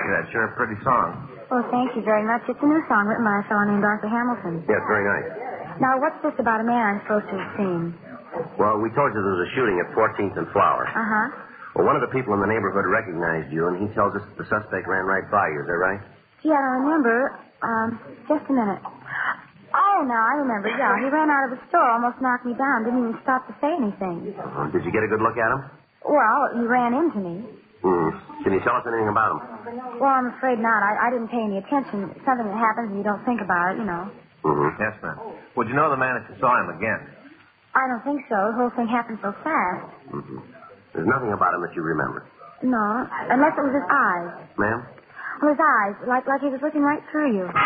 That's sure a pretty song. Well, thank you very much. It's a new song written by a fellow named Arthur Hamilton. Yeah, it's very nice. Now, what's this about a man I'm supposed to have seen? Well, we told you there was a shooting at 14th and Flower. Uh-huh. Well, one of the people in the neighborhood recognized you, and he tells us that the suspect ran right by you. Is that right? Gee, I don't remember. Just a minute. Oh, now I remember. Yeah, he ran out of the store, almost knocked me down, didn't even stop to say anything. Did you get a good look at him? Well, he ran into me. Can you tell us anything about him? Well, I'm afraid not. I didn't pay any attention. It's something that happens and you don't think about it, you know. Yes, ma'am. Would you know the man if you saw him again? I don't think so. The whole thing happened so fast. There's nothing about him that you remember. No, unless it was his eyes. Ma'am? Well, his eyes, like he was looking right through you.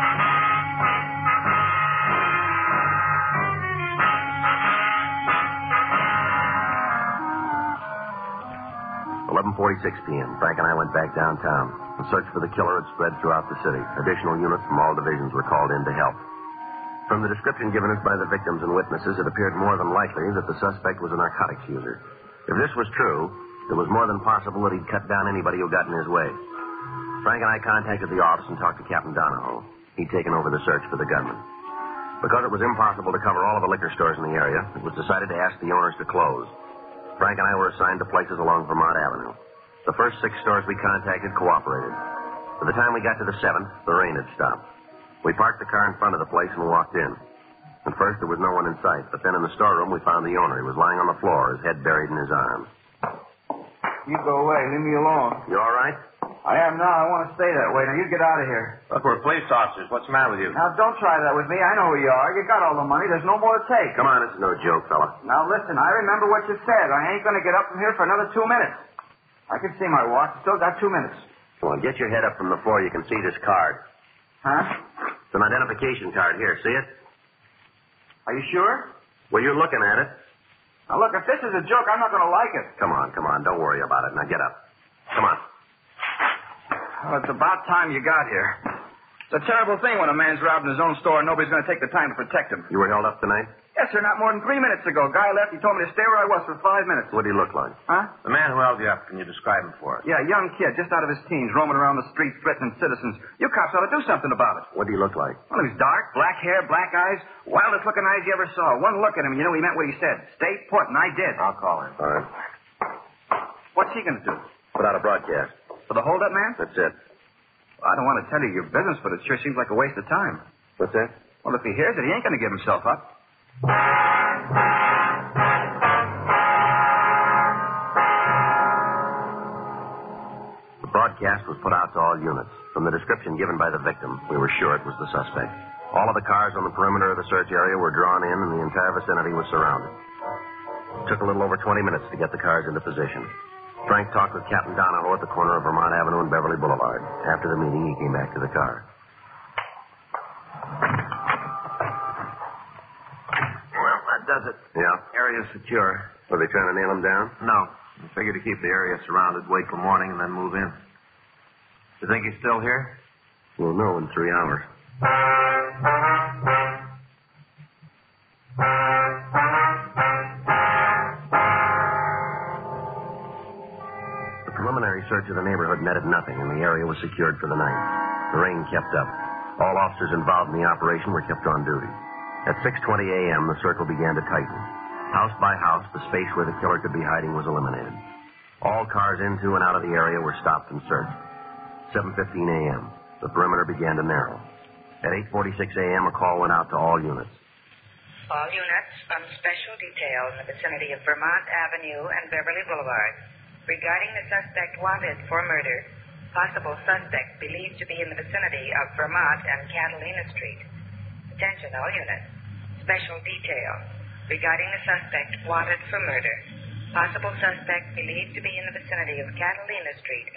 11:46 p.m. Frank and I went back downtown. The search for the killer had spread throughout the city. Additional units from all divisions were called in to help. From the description given us by the victims and witnesses, it appeared more than likely that the suspect was a narcotics user. If this was true, it was more than possible that he'd cut down anybody who got in his way. Frank and I contacted the office and talked to Captain Donahoe. He'd taken over the search for the gunman. Because it was impossible to cover all of the liquor stores in the area, it was decided to ask the owners to close. Frank and I were assigned to places along Vermont Avenue. The first 6 stores we contacted cooperated. By the time we got to the 7th, the rain had stopped. We parked the car in front of the place and walked in. At first, there was no one in sight, but then in the storeroom, we found the owner. He was lying on the floor, his head buried in his arms. You go away. Leave me alone. You all right? I am now. I want to stay that way. Now, you get out of here. Look, we're police officers. What's the matter with you? Now, don't try that with me. I know who you are. You got all the money. There's no more to take. Come on, this is no joke, fella. Now, listen. I remember what you said. I ain't going to get up from here for another 2 minutes. I can see my watch. Still got 2 minutes. Come on, get your head up from the floor. You can see this card. Huh? It's an identification card. Here, see it? Are you sure? Well, you're looking at it. Now, look, if this is a joke, I'm not going to like it. Come on. Don't worry about it. Now, get up. Come on. Well, it's about time you got here. It's a terrible thing when a man's robbed in his own store and nobody's going to take the time to protect him. You were held up tonight? Yes, sir, not more than 3 minutes ago. Guy left. He told me to stay where I was for 5 minutes. What did he look like? Huh? The man who held you up, can you describe him for us? Yeah, young kid, just out of his teens, roaming around the streets, threatening citizens. You cops ought to do something about it. What did he look like? Well, he was dark, black hair, black eyes, wildest looking eyes you ever saw. One look at him, and you know he meant what he said. Stay put, and I did. I'll call him. All right. What's he going to do? Put out a broadcast. For the hold-up man? That's it. Well, I don't want to tell you your business, but it sure seems like a waste of time. What's that? Well, if he hears it, he ain't going to give himself up. The broadcast was put out to all units. From the description given by the victim, we were sure it was the suspect. All of the cars on the perimeter of the search area were drawn in, and the entire vicinity was surrounded. It took a little over 20 minutes to get the cars into position. Frank talked with Captain Donahoe at the corner of Vermont Avenue and Beverly Boulevard. After the meeting, he came back to the car. Well, that does it. Yeah? Area's secure. Were they trying to nail him down? No. We figured to keep the area surrounded, wait till morning, and then move in. You think he's still here? We'll know in 3 hours. The preliminary search of the neighborhood netted nothing, and the area was secured for the night. The rain kept up. All officers involved in the operation were kept on duty. At 6:20 a.m., the circle began to tighten. House by house, the space where the killer could be hiding was eliminated. All cars into and out of the area were stopped and searched. 7:15 a.m., the perimeter began to narrow. At 8:46 a.m., a call went out to all units. All units on special detail in the vicinity of Vermont Avenue and Beverly Boulevard. Regarding the suspect wanted for murder, possible suspect believed to be in the vicinity of Vermont and Catalina Street. Attention, all units. Special detail. Regarding the suspect wanted for murder, possible suspect believed to be in the vicinity of Catalina Street